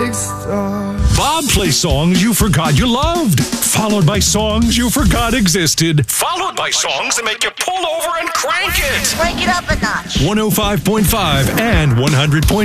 big star. Bob plays songs you forgot you loved, followed by songs you forgot existed, followed by songs that make you pull over and crank it. Crank it up a notch. 105.5 and 100.5